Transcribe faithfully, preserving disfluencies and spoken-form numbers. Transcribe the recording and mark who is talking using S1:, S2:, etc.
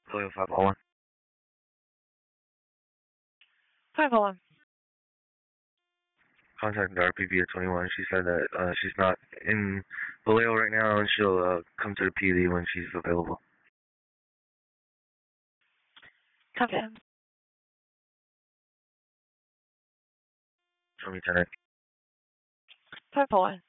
S1: Toyo five oh one.
S2: five oh one.
S1: Contacted R P B at twenty-one. She said that uh, she's not in Vallejo right now and she'll uh, come to the P D when she's available.
S2: Copy that.
S1: Show me ten.
S2: five oh one.